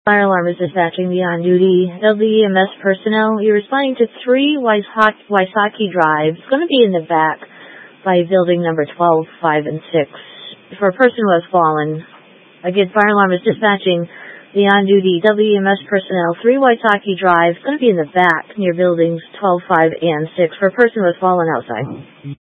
Fire alarm is dispatching the on-duty WEMS personnel. You're responding to 3 Wysocki Drive. It's going to be in the back by building number 12, 5, and 6. For a person who has fallen. Again, fire alarm is dispatching the on-duty WEMS personnel. 3 Wysocki Drive. It's going to be in the back near buildings 12, 5, and 6. For a person who has fallen outside.